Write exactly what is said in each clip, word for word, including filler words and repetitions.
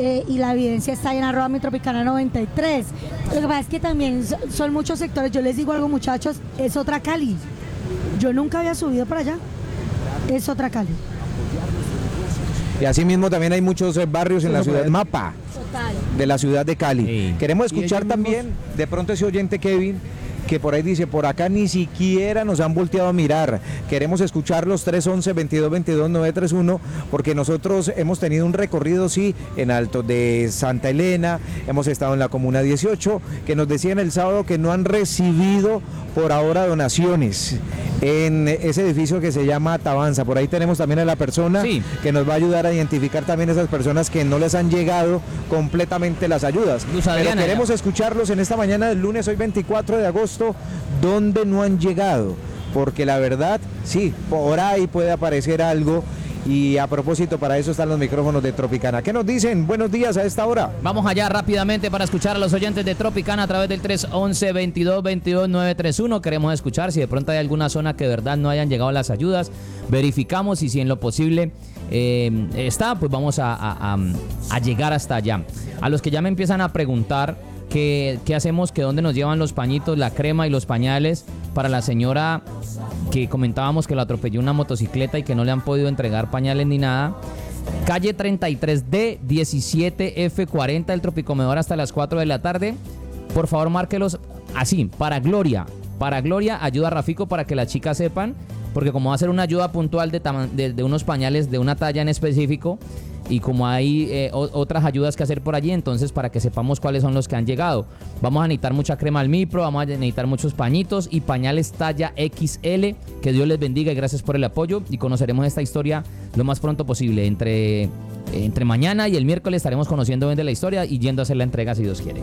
eh, y la evidencia está en arroba mi tropicana noventa y tres. Lo que pasa es que también so, son muchos sectores. Yo les digo algo, muchachos, es otra Cali. Yo nunca había subido para allá. Es otra Cali. Y así mismo también hay muchos barrios en la ciudad, mapa Total. de la ciudad de Cali. Sí. Queremos escuchar también, de pronto ese oyente Kevin, que por ahí dice, por acá ni siquiera nos han volteado a mirar. Queremos escuchar los tres once, veintidós veintidós, nueve treinta y uno, porque nosotros hemos tenido un recorrido, sí, en Alto de Santa Elena, hemos estado en la Comuna dieciocho, que nos decían el sábado que no han recibido por ahora donaciones en ese edificio que se llama Tabanza. Por ahí tenemos también a la persona sí. que nos va a ayudar a identificar también esas personas que no les han llegado completamente las ayudas. Luz Pero Adriana, queremos ya. escucharlos en esta mañana del lunes, hoy veinticuatro de agosto, donde no han llegado, porque la verdad, sí, por ahí puede aparecer algo. Y a propósito, para eso están los micrófonos de Tropicana. ¿Qué nos dicen? Buenos días a esta hora. Vamos allá rápidamente para escuchar a los oyentes de Tropicana a través del tres once, veintidós veintidós, nueve treinta y uno. Queremos escuchar si de pronto hay alguna zona que de verdad no hayan llegado las ayudas. Verificamos y si en lo posible eh, está, pues vamos a, a, a, a llegar hasta allá. A los que ya me empiezan a preguntar qué, qué hacemos, que dónde nos llevan los pañitos, la crema y los pañales para la señora que comentábamos que la atropelló una motocicleta y que no le han podido entregar pañales ni nada. Calle treinta y tres D, diecisiete F cuarenta, el Tropicomedor hasta las cuatro de la tarde. Por favor, márquelos así, para Gloria. Para Gloria, ayuda a Rafico para que las chicas sepan, porque como va a ser una ayuda puntual de, de, de unos pañales de una talla en específico, y como hay eh, o, otras ayudas que hacer por allí, entonces para que sepamos cuáles son los que han llegado. Vamos a necesitar mucha crema al Mipro, vamos a necesitar muchos pañitos y pañales talla equis ele. Que Dios les bendiga y gracias por el apoyo, y conoceremos esta historia lo más pronto posible. Entre, entre mañana y el miércoles estaremos conociendo bien de la historia y yendo a hacer la entrega si Dios quiere.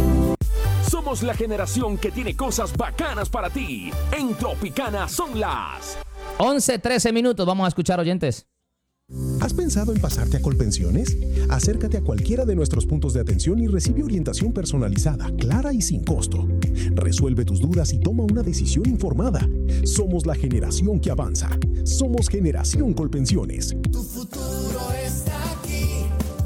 Somos la generación que tiene cosas bacanas para ti. En Tropicana son las once, trece minutos, vamos a escuchar oyentes. ¿Has pensado en pasarte a Colpensiones? Acércate a cualquiera de nuestros puntos de atención y recibe orientación personalizada, clara y sin costo. Resuelve tus dudas y toma una decisión informada. Somos la generación que avanza. Somos Generación Colpensiones. Tu futuro está aquí.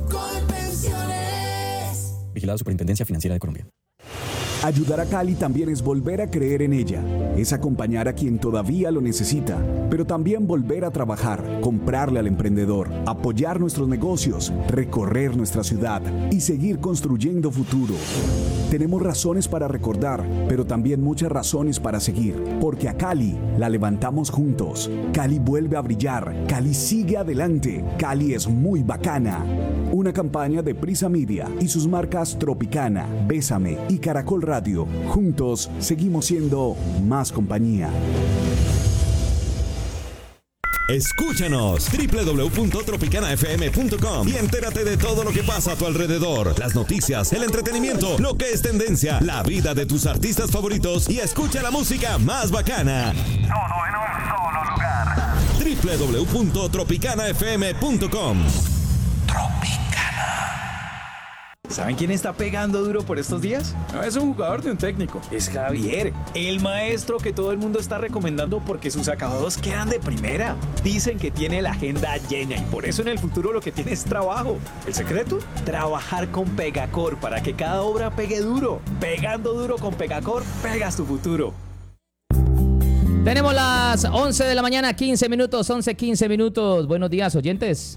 Colpensiones. Vigilado Superintendencia Financiera de Colombia. Ayudar a Cali también es volver a creer en ella, es acompañar a quien todavía lo necesita, pero también volver a trabajar, comprarle al emprendedor, apoyar nuestros negocios, recorrer nuestra ciudad y seguir construyendo futuro. Tenemos razones para recordar, pero también muchas razones para seguir, porque a Cali la levantamos juntos. Cali vuelve a brillar, Cali sigue adelante, Cali es muy bacana. Una campaña de Prisa Media y sus marcas Tropicana, Bésame y Caracol Radio. Juntos seguimos siendo más compañía. Escúchanos doble u doble u doble u punto tropicana f m punto com y entérate de todo lo que pasa a tu alrededor. Las noticias, el entretenimiento, lo que es tendencia, la vida de tus artistas favoritos y escucha la música más bacana. Todo en un solo lugar. doble u doble u doble u punto tropicana f m punto com. ¿Saben quién está pegando duro por estos días? No es un jugador de un técnico, es Javier, el maestro que todo el mundo está recomendando porque sus acabados quedan de primera. Dicen que tiene la agenda llena y por eso en el futuro lo que tiene es trabajo. ¿El secreto? Trabajar con Pegacor para que cada obra pegue duro. Pegando duro con Pegacor, pegas tu futuro. Tenemos las once de la mañana, quince minutos, once, quince minutos. Buenos días, oyentes.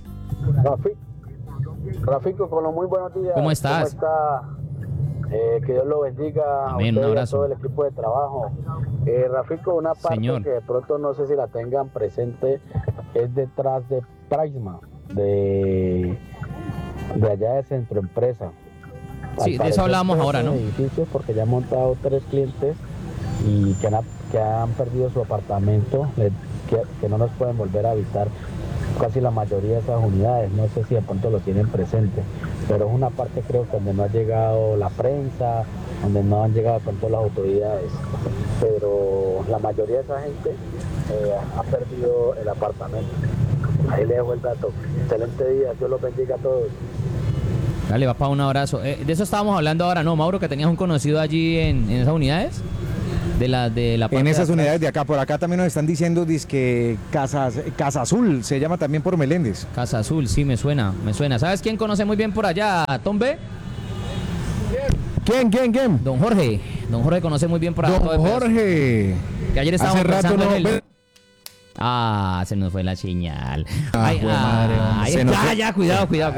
Rafico, con los muy buenos días. ¿Cómo estás? ¿Cómo está? Eh, que Dios lo bendiga. Amén, a un usted y a abrazo. todo el equipo de trabajo. Eh, Rafico, una parte Señor. que de pronto no sé si la tengan presente es detrás de Prisma, de, de allá de Centro Empresa. Sí, de eso hablábamos ahora, ¿no? Edificios porque ya han montado tres clientes y que han, que han perdido su apartamento, le- que, que no nos pueden volver a habitar casi la mayoría de esas unidades. No sé si de pronto lo tienen presente, pero es una parte creo que donde no ha llegado la prensa, donde no han llegado de pronto las autoridades, pero la mayoría de esa gente eh, ha perdido el apartamento. Ahí le dejo el dato. Excelente día, Dios los bendiga a todos. Dale, papá, un abrazo. Eh, de eso estábamos hablando ahora, ¿no, Mauro? Que tenías un conocido allí en, en esas unidades. de la de la parte En esas de unidades de acá, por acá también nos están diciendo que Casa, Casa Azul, se llama también por Meléndez. Casa Azul, sí, me suena, me suena. ¿Sabes quién conoce muy bien por allá, Tom B? ¿Quién, quién, quién? Don Jorge. Don Jorge conoce muy bien por allá. Don Jorge. Que ayer estábamos Hace rato pensando no. en él. Ah, se nos fue la señal. Ah, Ay, jue madre, ah, hombre. ahí Se nos está, fue. ya, cuidado, cuidado.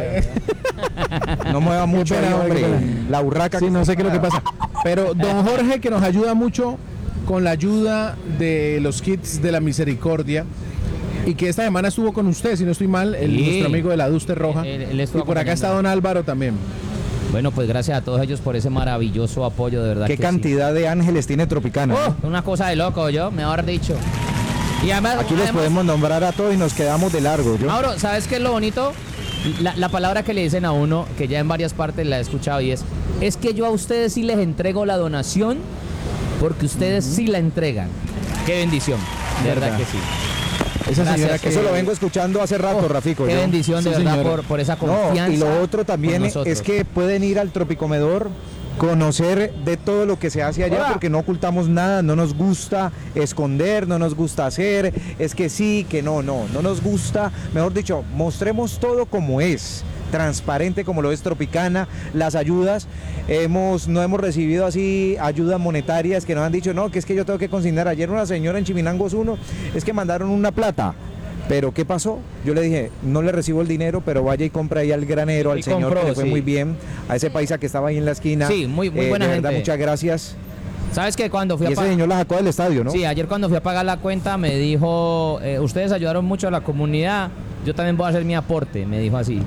No mueva mucho, Qué pena, ahí, hombre. qué pena. La urraca. Sí, que no está sé qué es lo que parada. pasa. Pero don Jorge, que nos ayuda mucho con la ayuda de los kits de la misericordia, y que esta semana estuvo con usted, si no estoy mal, el, Sí. nuestro amigo de la Duster Roja. Él- él y estuvo por acá acompañando. está don Álvaro también. Bueno, pues gracias a todos ellos por ese maravilloso apoyo, de verdad. ¿Qué que cantidad de ángeles tiene Tropicana? Sí. ¿no? Oh, una cosa de loco, yo, mejor dicho. Y además, Aquí los además- podemos nombrar a todos y nos quedamos de largo. ¿yo? Mauro, ¿sabes qué es lo bonito? La, la palabra que le dicen a uno, que ya en varias partes la he escuchado, y es, es que yo a ustedes sí les entrego la donación porque ustedes sí la entregan. Qué bendición, de verdad, Verdad. que sí. Esa Gracias. señora que Eso lo vengo escuchando hace rato, Oh, Rafico. Qué yo. bendición, de Sí, verdad, señora. por, por esa No, confianza. y lo otro por también nosotros. es que pueden ir al Tropicomedor, conocer de todo lo que se hace allá, Hola. porque no ocultamos nada, no nos gusta esconder, no nos gusta hacer, es que sí, que no, no, no nos gusta, mejor dicho, mostremos todo como es, transparente como lo es Tropicana, las ayudas, hemos, no hemos recibido así ayudas monetarias que nos han dicho, no, que es que yo tengo que consignar, ayer una señora en Chiminangos uno, es que mandaron una plata. Pero ¿qué pasó? Yo le dije, no le recibo el dinero, pero vaya y compre ahí al granero, al Y señor compró, que le fue sí. muy bien, a ese paisa que estaba ahí en la esquina. Sí, muy- muy Eh, buena de verdad, gente. muchas gracias. ¿Sabes qué? Cuando fui Y a ese pa- señor la sacó del estadio, ¿no? Sí, ayer cuando fui a pagar la cuenta me dijo, eh, ustedes ayudaron mucho a la comunidad, yo también voy a hacer mi aporte, me dijo así.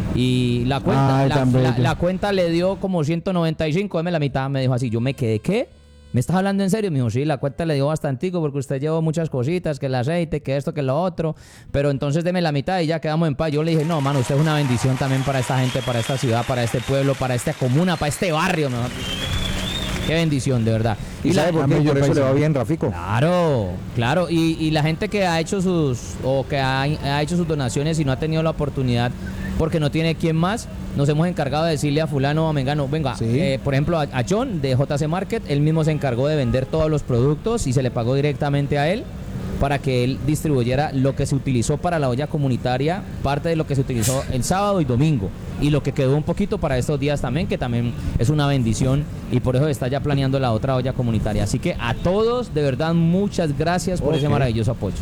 Y la cuenta, Ay, la, tan bello. la- la cuenta le dio como ciento noventa y cinco, deme la mitad, me dijo así. Yo me quedé, ¿qué? ¿Me estás hablando en serio? Me dijo, sí, la cuenta le dio bastantico porque usted llevó muchas cositas, que el aceite, que esto, que lo otro. Pero entonces deme la mitad y ya quedamos en paz. Yo le dije, no, mano, usted es una bendición también para esta gente, para esta ciudad, para este pueblo, para esta comuna, para este barrio, mejor dicho. Qué bendición, de verdad. ¿Y sabe por qué? Amén, Por yo eso le va paisa. bien, Rafico. Claro, claro. Y, y la gente que ha hecho sus o que ha, ha hecho sus donaciones y no ha tenido la oportunidad porque no tiene quien más, nos hemos encargado de decirle a fulano o a mengano, venga, Sí. eh, por ejemplo a, a John de J C Market, él mismo se encargó de vender todos los productos y se le pagó directamente a él para que él distribuyera lo que se utilizó para la olla comunitaria, parte de lo que se utilizó el sábado y domingo, y lo que quedó un poquito para estos días también, que también es una bendición, y por eso está ya planeando la otra olla comunitaria. Así que a todos, de verdad, muchas gracias por ese Ok. maravilloso apoyo.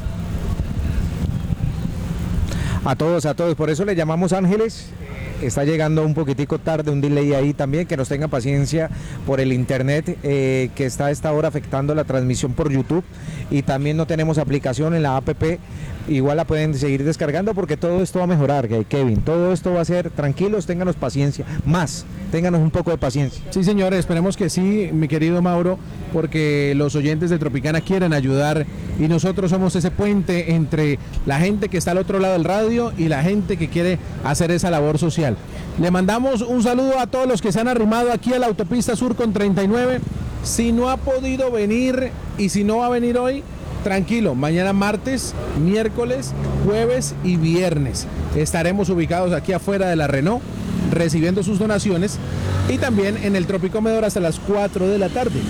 A todos, a todos. Por eso le llamamos Ángeles. Está llegando un poquitico tarde, un delay ahí también, que nos tenga paciencia por el internet eh, que está a esta hora afectando la transmisión por YouTube, y también no tenemos aplicación en la app, igual la pueden seguir descargando porque todo esto va a mejorar, Kevin, todo esto va a ser, tranquilos, ténganos paciencia, más, ténganos un poco de paciencia. Sí, señores, esperemos que sí, mi querido Mauro, porque los oyentes de Tropicana quieren ayudar y nosotros somos ese puente entre la gente que está al otro lado del radio y la gente que quiere hacer esa labor social. Le mandamos un saludo a todos los que se han arrimado aquí a la autopista Sur con treinta y nueve. Si no ha podido venir y si no va a venir hoy, tranquilo, mañana martes, miércoles, jueves y viernes estaremos ubicados aquí afuera de la Renault recibiendo sus donaciones, y también en el Tropicomedor hasta las cuatro de la tarde.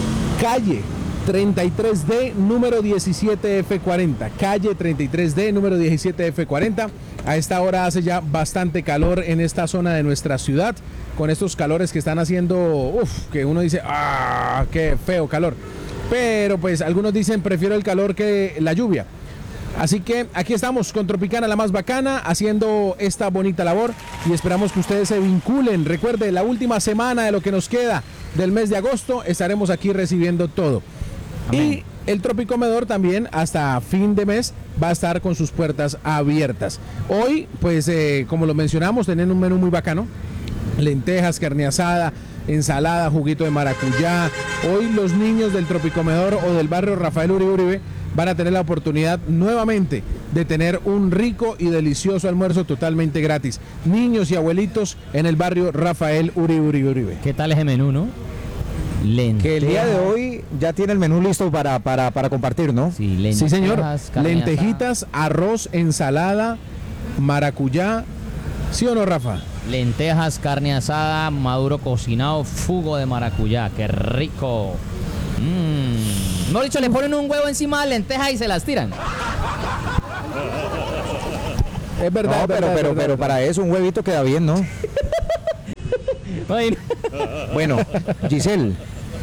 Calle treinta y tres D, número diecisiete F cuarenta. Calle treinta y tres D, número diecisiete F cuarenta. A esta hora hace ya bastante calor en esta zona de nuestra ciudad, con estos calores que están haciendo, uff, que uno dice, ah, qué feo calor. Pero pues algunos dicen, prefiero el calor que la lluvia. Así que aquí estamos con Tropicana, la más bacana, haciendo esta bonita labor, y esperamos que ustedes se vinculen. Recuerde, la última semana de lo que nos queda del mes de agosto estaremos aquí recibiendo todo. Amén. Y el Tropicomedor también hasta fin de mes va a estar con sus puertas abiertas. Hoy, pues eh, como lo mencionamos, tienen un menú muy bacano: lentejas, carne asada, ensalada, juguito de maracuyá. Hoy los niños del Tropicomedor o del barrio Rafael Uribe Uribe van a tener la oportunidad nuevamente de tener un rico y delicioso almuerzo totalmente gratis. Niños y abuelitos en el barrio Rafael Uribe Uribe Uribe. ¿Qué tal ese menú, no? Lentejas. Que el día de hoy ya tiene el menú listo para, para, para compartir, ¿no? Sí, lentejas, Sí, señor. carne Lentejitas, arroz, ensalada, maracuyá. ¿Sí o no, Rafa? Lentejas, carne asada, maduro cocinado, jugo de maracuyá, qué rico. Mmm. No dicho, le ponen un huevo encima de lentejas y se las tiran. Es verdad, no, es pero, verdad, pero, es verdad. pero para eso un huevito queda bien, ¿no? Bueno, Giselle.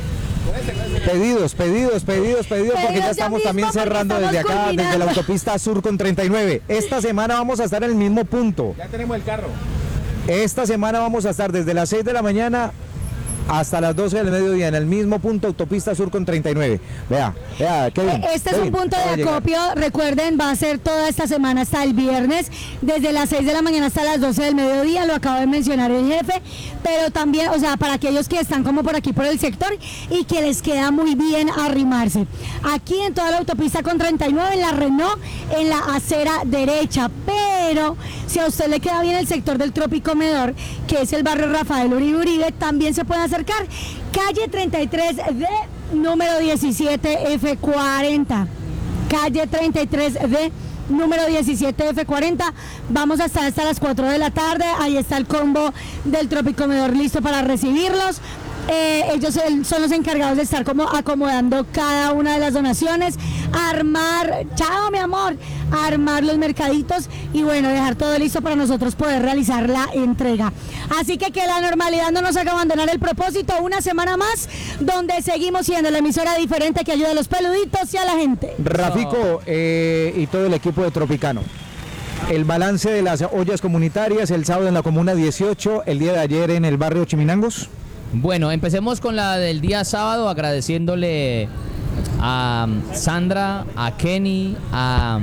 Pedidos, pedidos, pedidos, pedidos, porque ya estamos también cerrando desde acá, desde la autopista Sur con treinta y nueve. Esta semana vamos a estar en el mismo punto. Ya tenemos el carro. Esta semana vamos a estar desde las seis de la mañana hasta las doce del mediodía en el mismo punto, autopista Sur con treinta y nueve. Vea, vea, Kevin. Este es Kevin, un punto va a de llegar. acopio, recuerden, va a ser toda esta semana hasta el viernes, desde las seis de la mañana hasta las doce del mediodía, lo acaba de mencionar el jefe, pero también, o sea, para aquellos que están como por aquí por el sector y que les queda muy bien arrimarse. Aquí en toda la autopista con treinta y nueve, en la Renault, en la acera derecha, pero si a usted le queda bien el sector del Tropicomedor, que es el barrio Rafael Uribe Uribe, también se puede acercar. Calle treinta y tres D, número diecisiete F cuarenta. Calle treinta y tres D, número diecisiete F cuarenta. Vamos a estar hasta las cuatro de la tarde. Ahí está el combo del Tropicomedor listo para recibirlos. Eh, ellos son los encargados de estar como acomodando cada una de las donaciones, armar, chao mi amor, armar los mercaditos y bueno, dejar todo listo para nosotros poder realizar la entrega. Así que que la normalidad no nos haga abandonar el propósito, una semana más donde seguimos siendo la emisora diferente que ayuda a los peluditos y a la gente. Rafico eh, y todo el equipo de Tropicano. El balance de las ollas comunitarias el sábado en la Comuna dieciocho, el día de ayer en el barrio Chiminangos. Bueno, empecemos con la del día sábado, agradeciéndole a Sandra, a Kenny, a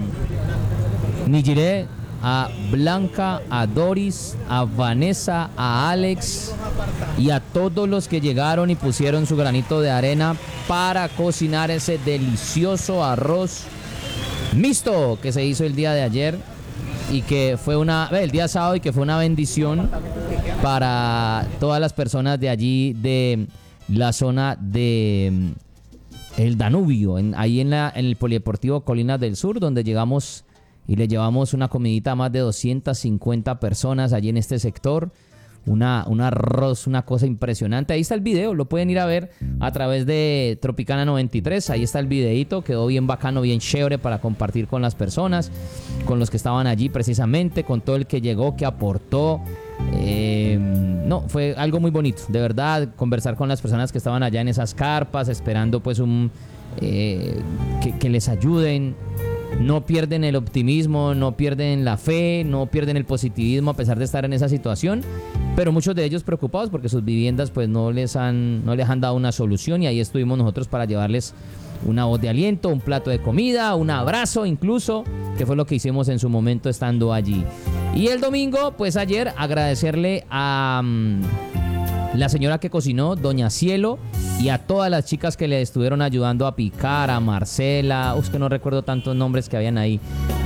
Nijire, a Blanca, a Doris, a Vanessa, a Alex y a todos los que llegaron y pusieron su granito de arena para cocinar ese delicioso arroz mixto que se hizo el día de ayer y que fue una, el día sábado y que fue una bendición para todas las personas de allí, de la zona de el Danubio, en, ahí en, la, en el Polideportivo Colinas del Sur, donde llegamos y le llevamos una comidita a más de doscientas cincuenta personas allí en este sector. Una, un arroz, una cosa impresionante. Ahí está el video, lo pueden ir a ver a través de Tropicana noventa y tres. Ahí está el videito, quedó bien bacano, bien chévere para compartir con las personas, con los que estaban allí precisamente, con todo el que llegó, que aportó. Eh, no, fue algo muy bonito, de verdad, conversar con las personas que estaban allá en esas carpas, esperando pues un eh, que, que les ayuden. No pierden el optimismo, no pierden la fe, no pierden el positivismo a pesar de estar en esa situación, pero muchos de ellos preocupados porque sus viviendas pues no les han, no les han dado una solución, y ahí estuvimos nosotros para llevarles una voz de aliento, un plato de comida, un abrazo incluso, que fue lo que hicimos en su momento estando allí. Y el domingo, pues ayer, agradecerle a um, la señora que cocinó, doña Cielo, y a todas las chicas que le estuvieron ayudando a picar, a Marcela, es que no recuerdo tantos nombres que habían ahí.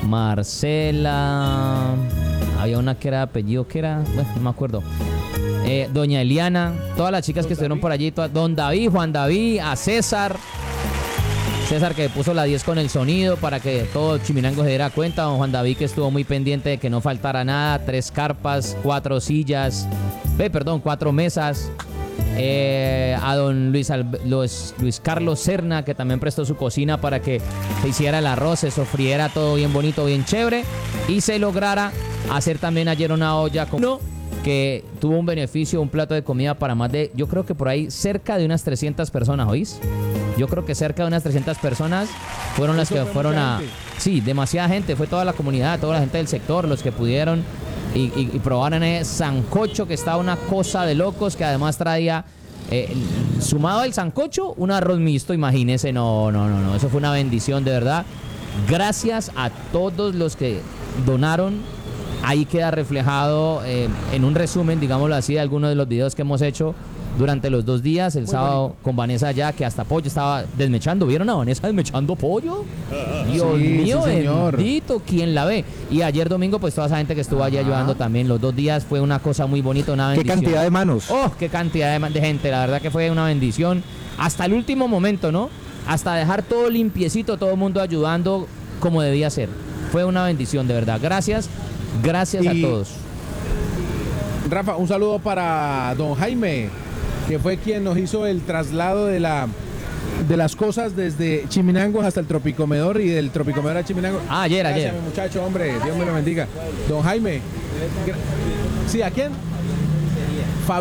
Marcela, había una que era de apellido, que era, bueno, no me acuerdo. Eh, doña Eliana, todas las chicas que estuvieron por allí, todas, don David, Juan David, a César. César que puso la diez con el sonido para que todo Chiminango se diera cuenta. Don Juan David que estuvo muy pendiente de que no faltara nada. Tres carpas, cuatro sillas, eh, perdón, cuatro mesas. Eh, a don Luis, Albe- Luis, Luis Carlos Serna, que también prestó su cocina para que se hiciera el arroz, se sofriera todo bien bonito, bien chévere, y se lograra hacer también ayer una olla con uno que tuvo un beneficio, un plato de comida para más de, yo creo que por ahí cerca de unas trescientas personas, ¿oís? Yo creo que cerca de unas trescientas personas fueron las que fueron a... Sí, demasiada gente, fue toda la comunidad, toda la gente del sector, los que pudieron y, y, y probaron ese sancocho que estaba una cosa de locos, que además traía, eh, sumado al sancocho, un arroz mixto, imagínense, no, no, no, no, eso fue una bendición, de verdad. Gracias a todos los que donaron. Ahí queda reflejado eh, en un resumen, digámoslo así, de algunos de los videos que hemos hecho durante los dos días. El Muy sábado bonito. Con Vanessa allá, que hasta pollo estaba desmechando. ¿Vieron a Vanessa desmechando pollo? Dios sí, mío, sí, señor. bendito, ¿quién la ve? Y ayer domingo, pues toda esa gente que estuvo allá ayudando también. Los dos días fue una cosa muy bonita, una bendición. ¿Qué cantidad de manos? Oh, qué cantidad de, de gente. La verdad que fue una bendición. Hasta el último momento, ¿no? Hasta dejar todo limpiecito, todo el mundo ayudando como debía ser. Fue una bendición, de verdad. Gracias. Gracias Y, a todos. Rafa, un saludo para don Jaime, que fue quien nos hizo el traslado de la de las cosas desde Chiminangos hasta el Tropicomedor y del Tropicomedor a Chiminangos. Ah, ayer, Gracias, ayer. mi muchacho, hombre, Dios me lo bendiga. Don Jaime. Sí, ¿a quién?